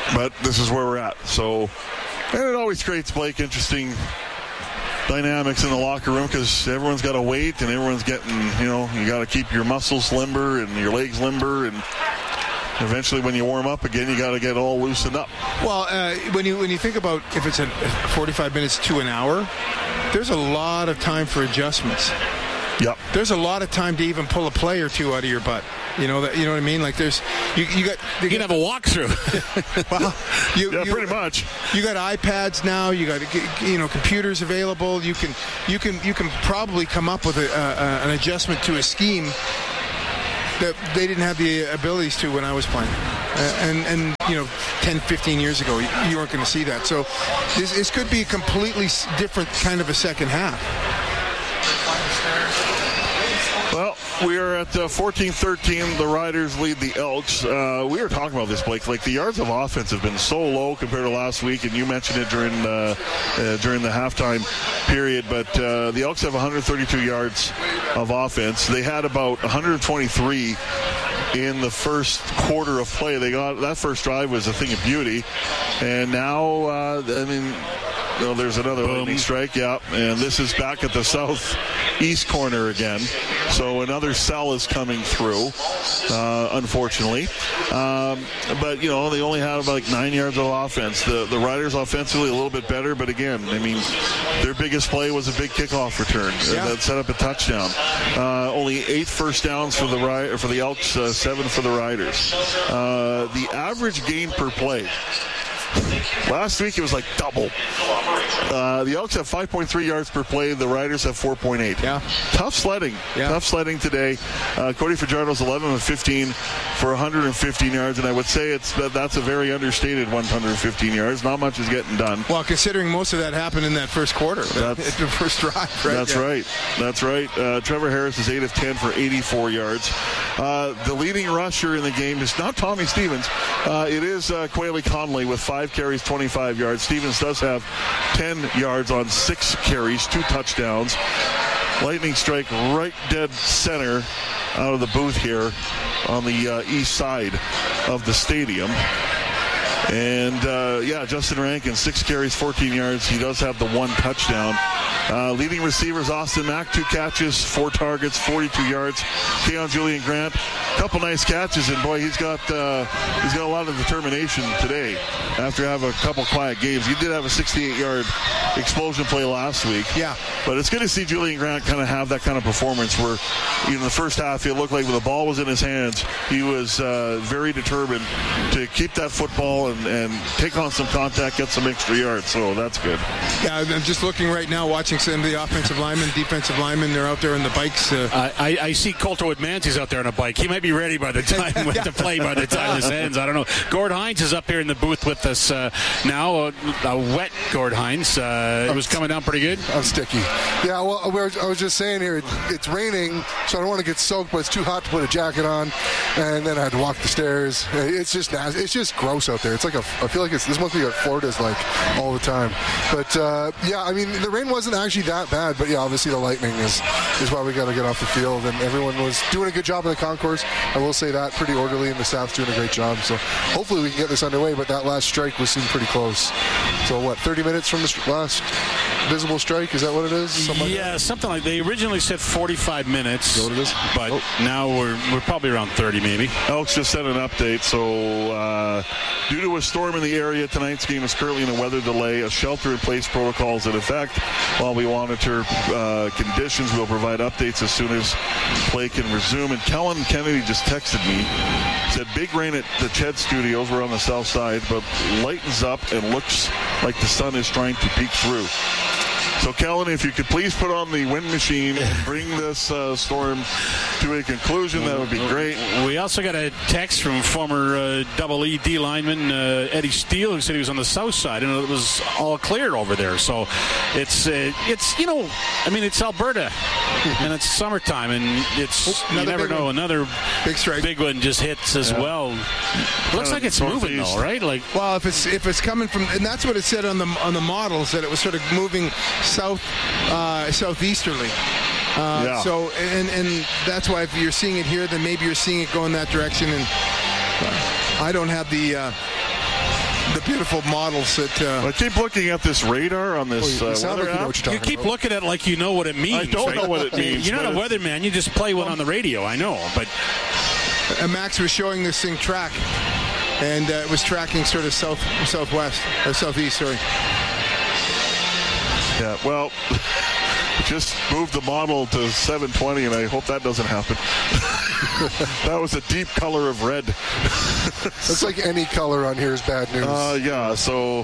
but this is where we're at. So, and it always creates, Blake, interesting dynamics in the locker room because everyone's got to wait and everyone's getting, you know, you got to keep your muscles limber and your legs limber, and eventually when you warm up again, you got to get all loosened up. Well, uh, when you when you think about if it's a forty-five minutes to an hour, there's a lot of time for adjustments. Yep. There's a lot of time to even pull a play or two out of your butt. You know that. You know what I mean? Like there's, you, you got. You can have a walkthrough. Well, you, yeah, you, pretty much. You got iPads now. You got, you know, computers available. You can, you can, you can probably come up with a, uh, an adjustment to a scheme that they didn't have the abilities to when I was playing. Uh, and, and, you know, ten, fifteen years ago, you, you weren't going to see that. So this, this could be a completely different kind of a second half. Well, we are at uh, fourteen thirteen. The Riders lead the Elks. Uh, we were talking about this, Blake. Like, the yards of offense have been so low compared to last week, and you mentioned it during uh, uh, during the halftime period. But uh, the Elks have one hundred thirty-two yards of offense. They had about one hundred twenty-three in the first quarter of play. They got that first drive was a thing of beauty, and now uh, I mean. No, there's another Boom. lightning strike, yeah, and this is back at the southeast corner again. So another cell is coming through, uh, unfortunately. Um, but, you know, they only had about like nine yards of offense. The the Riders offensively a little bit better, but again, I mean, their biggest play was a big kickoff return yeah. that set up a touchdown. Uh, only eight first downs for the for the Elks, uh, seven for the Riders. Uh, the average gain per play. Last week it was like double. Uh, the Elks have five point three yards per play. The Riders have four point eight. Yeah. Tough sledding. Yeah. Tough sledding today. Uh, Cody Fajardo's eleven of fifteen for one hundred fifteen yards, and I would say it's that that's a very understated one hundred fifteen yards. Not much is getting done. Well, considering most of that happened in that first quarter. That's the first drive, right? That's yeah. right. That's right. Uh, Trevor Harris is eight of ten for eighty-four yards. Uh, the leading rusher in the game is not Tommy Stevens. Uh, it is uh, Quayle Conley with five carries, twenty-five yards. Stevens does have ten yards on six carries, two touchdowns. Lightning strike right dead center out of the booth here on the uh, east side of the stadium. And, uh, yeah, Justin Rankin, six carries, fourteen yards. He does have the one touchdown. Uh, leading receivers, Austin Mack, two catches, four targets, forty-two yards. Keon Julian Grant, a couple nice catches, and boy, he's got uh, he's got a lot of determination today after having a couple quiet games. He did have a sixty-eight-yard explosion play last week. Yeah. But it's good to see Julian Grant kind of have that kind of performance where, you know, in the first half, it looked like when the ball was in his hands, he was uh, very determined to keep that football and, and take on some contact, get some extra yards. So that's good. Yeah, I'm just looking right now, watching some of the offensive linemen, defensive linemen. They're out there on the bikes. Uh, I, I see Colter Woodmancy's out there on a bike. He might be ready by the time with the play by the time this ends. I don't know. Gord Hines is up here in the booth with us uh, now. A, a wet Gord Hines. Uh, it was coming down pretty good. I'm sticky. Yeah, well, I was just saying here, it's raining, so I don't want to get soaked, but it's too hot to put a jacket on, and then I had to walk the stairs. It's just nasty. It's just gross out there. It's like a. I feel like it's this must be what Florida's like all the time. But uh, yeah, I mean, the rain wasn't actually that bad, but yeah, obviously the lightning is is why we got to get off the field, and everyone was doing a good job in the concourse. I will say that, pretty orderly, and the staff's doing a great job. So hopefully we can get this underway. But that last strike was seemed pretty close. So what, thirty minutes from the last visible strike? Is that what it is? Something yeah, like something like they originally said forty-five minutes. Is that what it is? But oh. now we're we're probably around thirty, maybe. Elks just sent an update. So uh, due to a storm in the area, tonight's game is currently in a weather delay. A shelter-in-place protocol is in effect. While we monitor uh, conditions, we'll provide updates as soon as play can resume. And Kellen Kennedy just texted me. Said big rain at the Ched Studios. We're on the south side, but lightens up and looks like the sun is trying to peek through. So, Kellen, if you could please put on the wind machine and bring this uh, storm to a conclusion, that would be great. We also got a text from former uh, Double E D lineman uh, Eddie Steele, who said he was on the south side, and it was all clear over there. So it's, uh, it's you know, I mean, it's Alberta, and it's summertime, and it's, you never know, one. another big strike, big one just hits as yeah. well. It looks uh, like it's moving, though, right? Like, well, if it's if it's coming from, and that's what it said on the on the models, that it was sort of moving south uh, southeasterly. Uh, yeah. So and and that's why if you're seeing it here, then maybe you're seeing it go in that direction. And uh, I don't have the uh, the beautiful models that. Uh, I keep looking at this radar on this Oh, you uh, sound weather like you know app. what you're You talking keep about. looking at it like you know what it means. I don't right? know what it means, You're not a but it's- weatherman. You just play one on the radio. I know, but and Max was showing this thing track, and uh, it was tracking sort of south, southwest, or southeast. Sorry. Yeah, well, just moved the model to seven twenty, and I hope that doesn't happen. That was a deep color of red. It's like any color on here is bad news. Uh, yeah, so,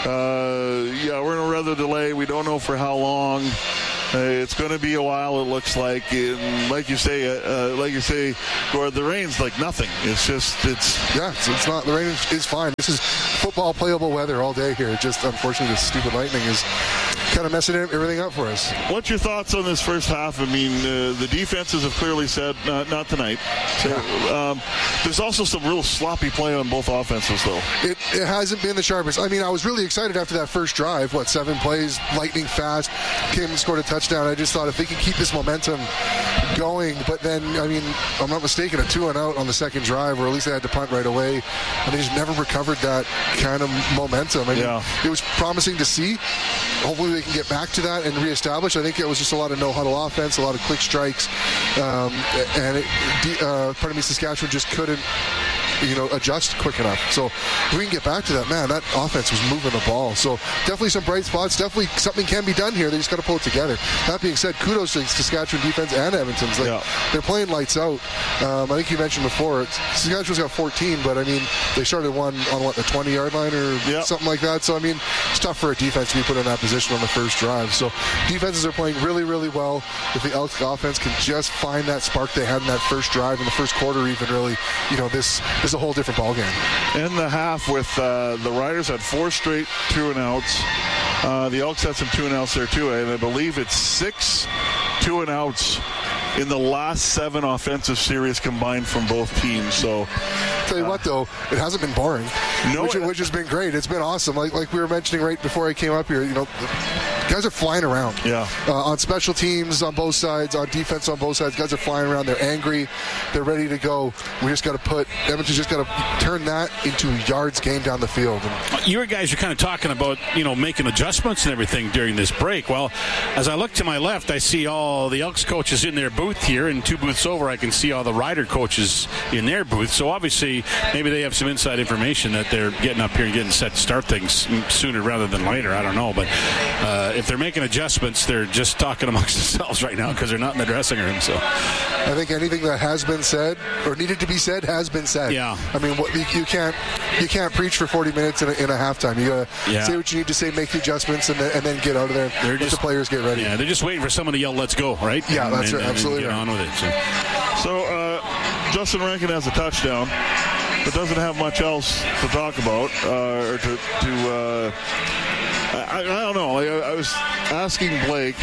uh, yeah, we're in a weather delay. We don't know for how long. Uh, it's going to be a while, it looks like. And like you say, uh, uh, like you say, Gord, the rain's like nothing. It's just, it's... Yeah, it's, it's not, the rain is, is fine. This is football playable weather all day here. Just, unfortunately, the stupid lightning is kind of messing everything up for us. What's your thoughts on this first half? I mean, uh, the defenses have clearly said, uh, not tonight. So, um, there's also some real sloppy play on both offenses, though. It, it hasn't been the sharpest. I mean, I was really excited after that first drive. What, seven plays, lightning fast, came and scored a touchdown. I just thought if they can keep this momentum going, but then, I mean, I'm not mistaken, a two and out on the second drive, or at least they had to punt right away, and they just never recovered that kind of momentum. I mean, Yeah. it was promising to see. Hopefully they can get back to that and reestablish. I think it was just a lot of no-huddle offense, a lot of quick strikes, um, and it, uh, pardon me, Saskatchewan just couldn't, you know, adjust quick enough. So if we can get back to that, man, that offense was moving the ball. So definitely some bright spots. Definitely something can be done here. They just got to pull it together. That being said, kudos to Saskatchewan defense and Edmonton's. Like, Yeah. they're playing lights out. Um, I think you mentioned before, it's, Saskatchewan's got fourteen, but I mean, they started one on what, the twenty-yard line or Yeah. something like that. So I mean, it's tough for a defense to be put in that position on the first drive. So defenses are playing really, really well. If the Elks offense can just find that spark they had in that first drive, in the first quarter even, really, you know, this is a whole different ballgame. In the half with uh, the Riders had four straight two and outs. Uh, the Elks had some two and outs there too, and I believe it's six two and outs in the last seven offensive series combined from both teams. So, Tell you what, though, it hasn't been boring, No, which, it- which has been great. It's been awesome. Like like we were mentioning right before I came up here, you know, the guys are flying around. Yeah. Uh, on special teams on both sides, on defense on both sides, guys are flying around. They're angry. They're ready to go. We just got to put Edmonton's just got to turn that into a yards game down the field. And you guys are kind of talking about, you know, making adjustments and everything during this break. Well, as I look to my left, I see all the Elks coaches in their booth here, and two booths over, I can see all the Rider coaches in their booth. So obviously, maybe they have some inside information that they're getting up here and getting set to start things sooner rather than later. I don't know, but uh, if they're making adjustments, they're just talking amongst themselves right now because they're not in the dressing room. So I think anything that has been said or needed to be said has been said. Yeah. I mean, what, you, you can't you can't preach for forty minutes in a, in a halftime. You gotta Yeah. say what you need to say, make the adjustments, and then, and then get out of there. They're Let just the players get ready. Yeah, they're just waiting for someone to yell, "Let's go!" Right? Yeah, and, that's and, right. and Absolutely get right. on with it. So. so uh, Justin Rankin has a touchdown, but doesn't have much else to talk about uh, or to. to uh, I, I don't know. Like, I, I was asking Blake,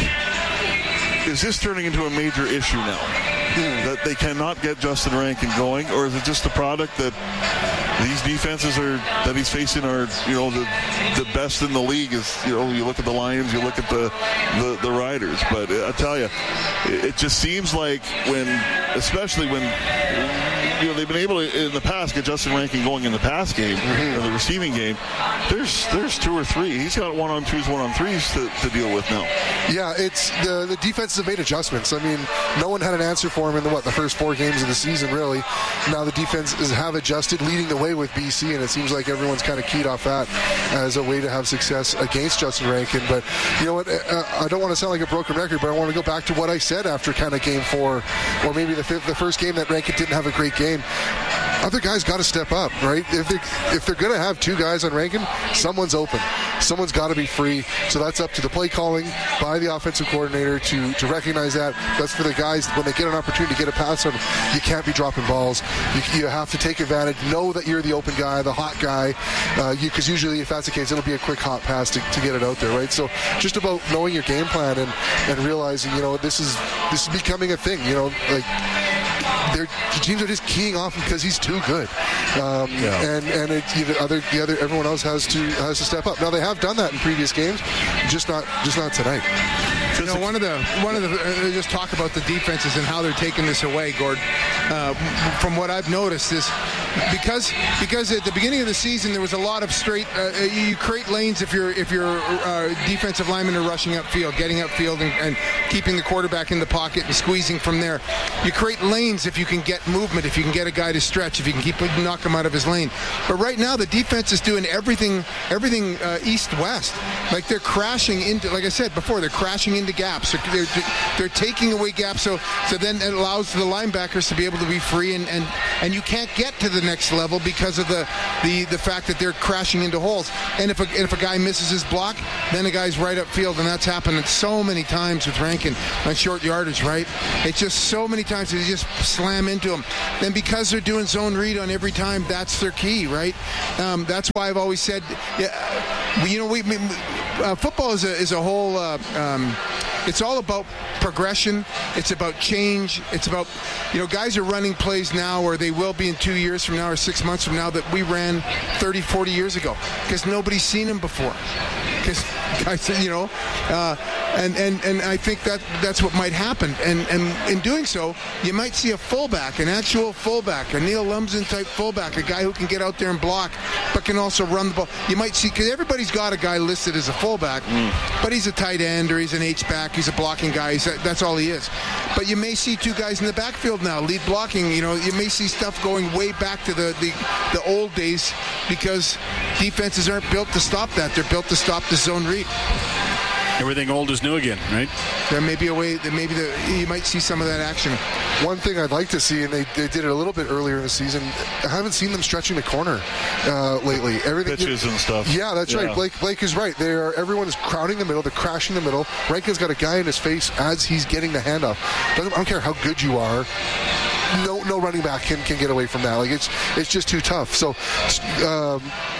is this turning into a major issue now? That they cannot get Justin Rankin going, or is it just the product that these defenses are that he's facing are, you know, the the best in the league? Is, you know, you look at the Lions, you look at the the, the Riders, but I tell you, it, it just seems like when, especially when, you know, they've been able to in the past get Justin Rankin going in the pass game or the receiving game. There's there's two or three. He's got one on twos, one on threes to, to deal with now. Yeah, it's the the defenses have made adjustments. I mean, no one had an answer for him in the what the first four games of the season, really. Now the defenses have adjusted, leading the way with B C, and it seems like everyone's kind of keyed off that as a way to have success against Justin Rankin. But you know what? Uh, I don't want to sound like a broken record, but I want to go back to what I said after kind of game four, or maybe the fifth, the first game that Rankin didn't have a great game. Other guys got to step up, right? If they if they're going to have two guys on Rankin, someone's open. Someone's got to be free. So that's up to the play calling by the offensive coordinator to, to recognize that. That's for the guys when they get an opportunity to get a pass on them. You can't be dropping balls. You, you have to take advantage. Know that you're the open guy, the hot guy, because uh, usually if that's the case, it'll be a quick hot pass to, to get it out there, right? So just about knowing your game plan and, and realizing, you know, this is this is becoming a thing. You know, like. The teams are just keying off him because he's too good, um, yeah. and and it, the other the other everyone else has to has to step up. Now they have done that in previous games, just not just not tonight. You know, one of the one of the uh, just talk about the defenses and how they're taking this away, Gord. Uh, from what I've noticed is because because at the beginning of the season there was a lot of straight. Uh, you create lanes if you're if your uh, defensive linemen are rushing upfield, getting upfield, and, and keeping the quarterback in the pocket and squeezing from there. You create lanes if you can get movement, if you can get a guy to stretch, if you can keep knock him out of his lane. But right now the defense is doing everything everything uh, east-west. Like they're crashing into, like I said before, they're crashing into gaps. They're, they're, they're taking away gaps, so so then it allows the linebackers to be able to be free, and, and, and you can't get to the next level because of the, the, the fact that they're crashing into holes. And if a, if a guy misses his block, then the guy's right upfield, and that's happened so many times with Rankin on short yardage, right? It's just so many times they just slam into him. And because they're doing zone read on every time, that's their key, right? Um, that's why I've always said, yeah, you know, we, we uh, football is a, is a whole, uh, um, it's all about progression. It's about change. It's about, you know, guys are running plays now, or they will be in two years from now or six months from now, that we ran thirty, forty years ago because nobody's seen them before. Because guys, you know, uh, and, and, and I think that that's what might happen. And, and in doing so, you might see a fullback, an actual fullback, a Neil Lumsden type fullback, a guy who can get out there and block, but can also run the ball. You might see, because everybody's got a guy listed as a fullback, mm. but he's a tight end or he's an H-back, he's a blocking guy, he's a, that's all he is. But you may see two guys in the backfield now, lead blocking. You know, you may see stuff going way back to the, the, the old days because defenses aren't built to stop that. They're built to stop the zone read. Everything old is new again, right? There may be a way that maybe the, you might see some of that action. One thing I'd like to see, and they, they did it a little bit earlier in the season, I haven't seen them stretching the corner uh, lately. Everything pitches and stuff. Yeah, that's yeah. right. Blake Blake is right. They are. Everyone is crowding the middle. They're crashing the middle. Rankin's got a guy in his face as he's getting the handoff. Doesn't, I don't care how good you are. No, no running back can, can get away from that. Like it's it's just too tough. So, um,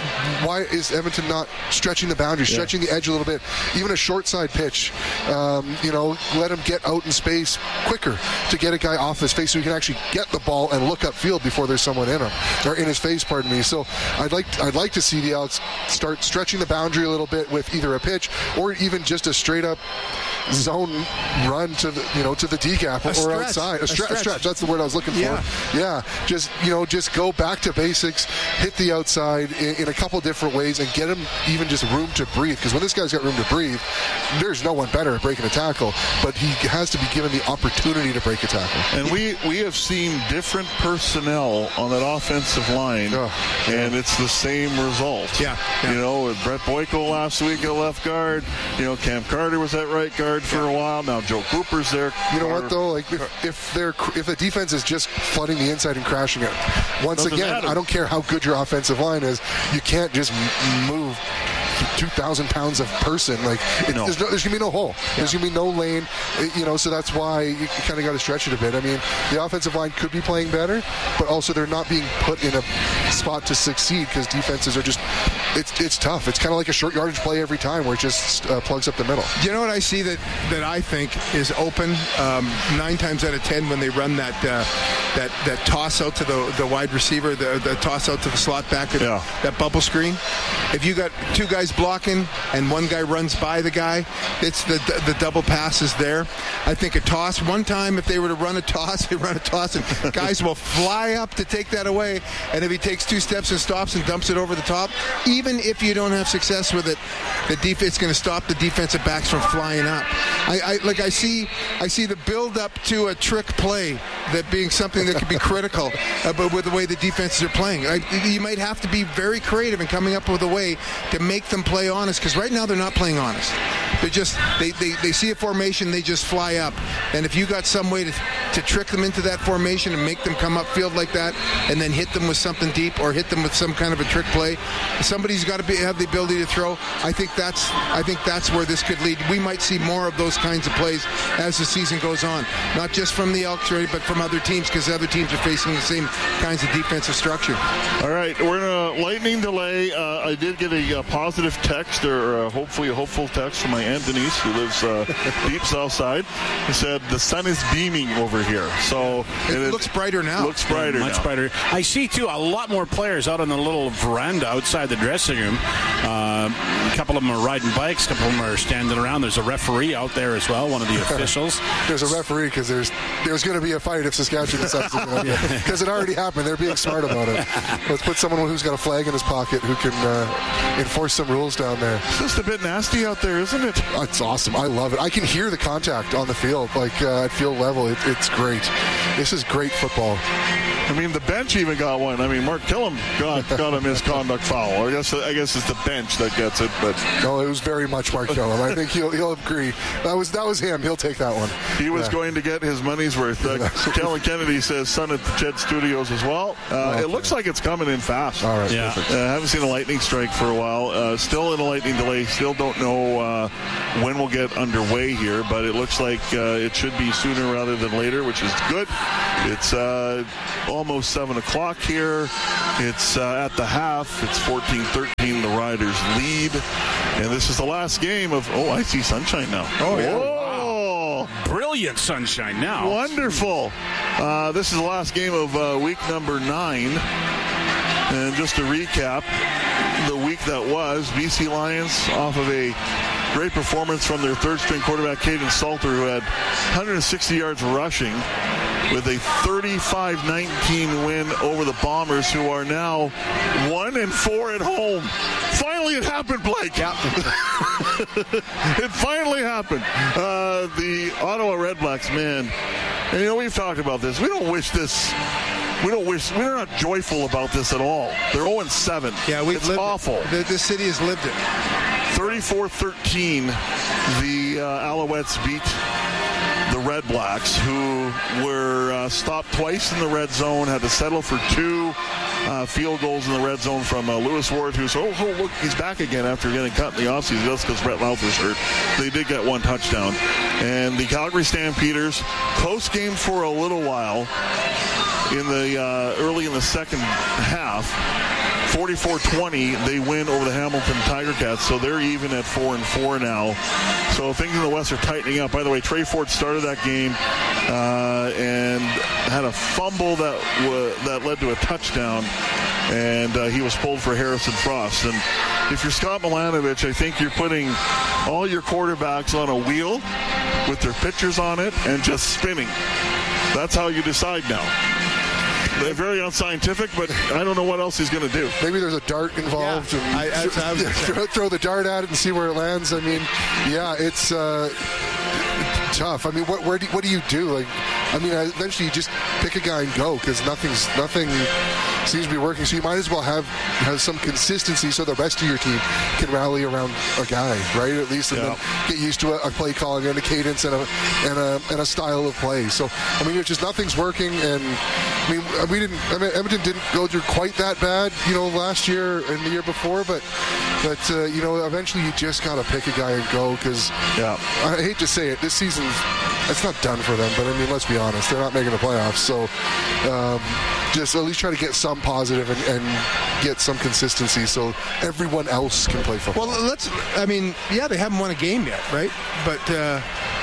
why is Edmonton not stretching the boundary, yeah. stretching the edge a little bit? Even a short side pitch, um, you know, let him get out in space quicker to get a guy off his face so he can actually get the ball and look upfield before there's someone in him or in his face. Pardon me. So, I'd like I'd like to see the Elks start stretching the boundary a little bit with either a pitch or even just a straight up zone run to the you know to the D gap or stretch. outside. A, a, stre- stretch. a stretch. That's the word I was looking yeah. for. Yeah, just you know, just go back to basics, hit the outside in, in a couple different ways, and get him even just room to breathe. Because when this guy's got room to breathe, there's no one better at breaking a tackle. But he has to be given the opportunity to break a tackle. And we we have seen different personnel on that offensive line, oh, yeah. and it's the same result. Yeah, yeah. You know, with Brett Boyko last week at left guard. You know, Cam Carter was at right guard for yeah. a while. Now Joe Cooper's there. You know what though? Like if, if they're if the defense is just flooding the inside and crashing it, once Doesn't again, matter. I don't care how good your offensive line is, you can't just move two thousand pounds of person. Like it, no. there's, no, there's gonna be no hole. Yeah. There's gonna be no lane. It, you know, so that's why you, you kind of got to stretch it a bit. I mean, the offensive line could be playing better, but also they're not being put in a spot to succeed because defenses are just. It's it's tough. It's kind of like a short yardage play every time where it just uh, plugs up the middle. You know what I see that, that I think is open um, nine times out of ten when they run that uh, that that toss out to the the wide receiver, the, the toss out to the slot backer, yeah. that bubble screen. If you got two guys blocking and one guy runs by the guy, it's the the double pass is there. I think a toss. One time, if they were to run a toss, they run a toss, and guys will fly up to take that away. And if he takes two steps and stops and dumps it over the top, even Even if you don't have success with it, the defense is going to stop the defensive backs from flying up. I, I like I see I see the build up to a trick play that being something that could be critical, uh, but with the way the defenses are playing, I, you might have to be very creative in coming up with a way to make them play honest. Because right now they're not playing honest. They're just they, they, they see a formation, they just fly up. And if you got some way to to trick them into that formation and make them come upfield like that, and then hit them with something deep or hit them with some kind of a trick play, somebody's got to be, have the ability to throw. I think that's I think that's where this could lead. We might see more of those kinds of plays as the season goes on, not just from the Elks, but from other teams, because other teams are facing the same kinds of defensive structure. All right, we're in a lightning delay. Uh, I did get a, a positive text, or uh, hopefully a hopeful text from my Aunt Denise, who lives uh, deep south side. He said the sun is beaming over here, so it, it looks brighter now. Looks brighter, much now. brighter. I see too a lot more players out on the little veranda outside the dressing dressing room. Uh, a couple of them are riding bikes. A couple of them are standing around. There's a referee out there as well, one of the officials. There's a referee because there's there's going to be a fight if Saskatchewan decides to go. Because it already happened. They're being smart about it. Let's put someone who's got a flag in his pocket who can uh, enforce some rules down there. It's just a bit nasty out there, isn't it? It's awesome. I love it. I can hear the contact on the field, like uh, at field level. It, it's great. This is great football. I mean, the bench even got one. I mean, Mark Killam got got a misconduct foul. I guess I guess it's the bench that gets it, but no, it was very much Mark Killam. I think he'll he'll agree. That was that was him. He'll take that one. He was yeah. going to get his money's worth. Uh, Kellen Kennedy says son at the Ched Studios as well. Uh, okay. It looks like it's coming in fast. All right, yeah. perfect. I uh, haven't seen a lightning strike for a while. Uh, still in a lightning delay. Still don't know uh, when we'll get underway here, but it looks like uh, it should be sooner rather than later, which is good. It's uh, almost seven o'clock here. It's uh, at the half. It's fourteen thirteen. The Riders lead. And this is the last game of, oh, I see sunshine now. Oh, yeah. Whoa. Brilliant sunshine now. Wonderful. Uh, this is the last game of uh, week number nine. And just to recap, the week that was, B C Lions off of a great performance from their third-string quarterback, Caden Salter, who had one hundred sixty yards rushing with a thirty-five nineteen win over the Bombers, who are now one and four at home. Finally, it happened, Blake. Yeah. It finally happened. Uh, the Ottawa Redblacks, man, and you know, we've talked about this. We don't wish this... We don't wish. We're not joyful about this at all. They're oh and seven. Yeah, we've it's lived awful. It. The, the city has lived it. thirty-four thirteen, the uh, Alouettes beat the Red Blacks, who were uh, stopped twice in the red zone, had to settle for two uh, field goals in the red zone from uh, Lewis Ward, who's, oh, oh, look, he's back again after getting cut in the offseason just because Brett Louth was hurt. They did get one touchdown. And the Calgary Stampeders, close game for a little while. In the uh, early in the second half, forty-four twenty, they win over the Hamilton Tiger Cats, so they're even at four and four now. So things in the West are tightening up. By the way, Trey Ford started that game uh, and had a fumble that w- that led to a touchdown, and uh, he was pulled for Harrison Frost. And if you're Scott Milanovich, I think you're putting all your quarterbacks on a wheel with their pitchers on it and just spinning. That's how you decide now. They're very unscientific, but I don't know what else he's going to do. Maybe there's a dart involved. Yeah, and I, I, I was throw, throw the dart at it and see where it lands. I mean, yeah, it's uh, tough. I mean, what where do, what do you do? Like, I mean, eventually you just pick a guy and go because nothing's nothing seems to be working. So you might as well have have some consistency so the rest of your team can rally around a guy, right? At least, and yeah. then get used to a, a play calling and a cadence and a and a and a style of play. So I mean, if just nothing's working, and I mean, we didn't. I mean, Edmonton didn't go through quite that bad, you know, last year and the year before, but but uh, you know, eventually you just got to pick a guy and go because yeah, I hate to say it, this season it's not done for them. But I mean, let's be honest, they're not making the playoffs, so. Um, Just at least try to get some positive and, and get some consistency so everyone else can play football. Well, let's, I mean, yeah, they haven't won a game yet, right? But uh,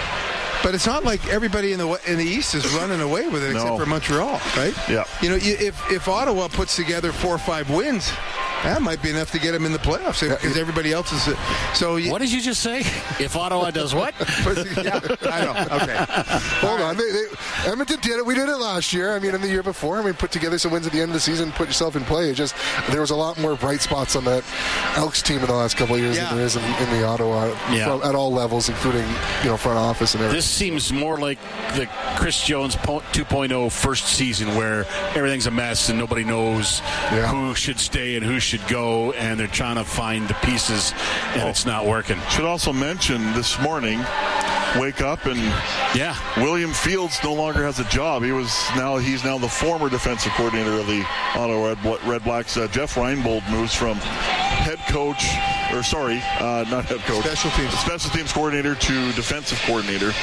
but it's not like everybody in the in the East is running away with it except no. for Montreal, right? Yeah. You know, if, if Ottawa puts together four or five wins, that might be enough to get them in the playoffs because everybody else is. So you, what did you just say? If Ottawa does what? Yeah, I know. Okay. Hold on. They, they, Edmonton did it. We did it last year. I mean, in the year before. I mean, put together some wins at the end of the season, put yourself in play. It just there was a lot more bright spots on that Elks team in the last couple of years yeah. than there is in, in the Ottawa yeah. from, at all levels, including you know front office and everything. This seems more like the Chris Jones two point oh first season where everything's a mess and nobody knows yeah. who should stay and who should go, and they're trying to find the pieces, and oh. it's not working. Should also mention this morning, wake up and yeah, William Fields no longer has a job. He was now he's now the former defensive coordinator of the Ottawa Red, Red Blacks. Uh, Jeff Reinbold moves from head coach, or sorry, uh, not head coach, special teams, special teams coordinator to defensive coordinator.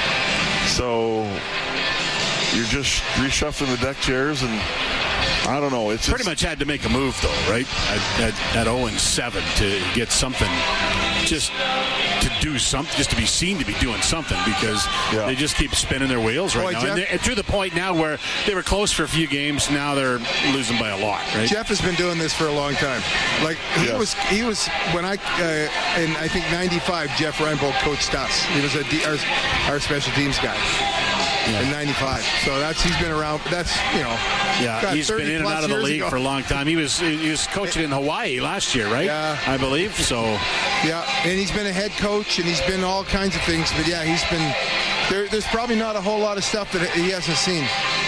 So you're just reshuffling the deck chairs and. I don't know. It's pretty much had to make a move, though, right? At, at, at oh and seven to get something just to do something, just to be seen to be doing something, because yeah. they just keep spinning their wheels right Boy, now. Jeff, and, and to the point now where they were close for a few games, now they're losing by a lot, right? Jeff has been doing this for a long time. Like he yes. was, he was when I uh, in I think ninety-five. Jeff Reinbold coached us. He was a D, our, our special teams guy. Yeah. In ninety-five, so that's he's been around. That's you know, yeah, he's been in and out of the league ago. for a long time. He was he was coaching in Hawaii last year, right? Yeah, I believe so. Yeah, and he's been a head coach, and he's been all kinds of things. But yeah, he's been there. There's probably not a whole lot of stuff that he hasn't seen.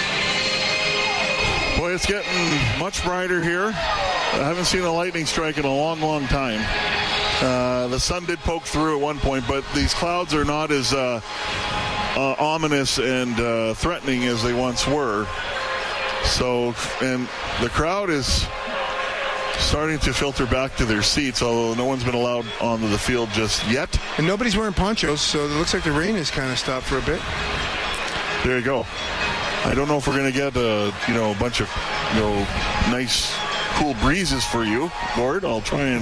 Boy, it's getting much brighter here. I haven't seen a lightning strike in a long, long time. Uh, the sun did poke through at one point, but these clouds are not as uh, uh, ominous and uh, threatening as they once were. So, and the crowd is starting to filter back to their seats, although no one's been allowed onto the field just yet. And nobody's wearing ponchos, so it looks like the rain has kind of stopped for a bit. There you go. I don't know if we're going to get a, you know, a bunch of, you know, nice, cool breezes for you, Gord. I'll try and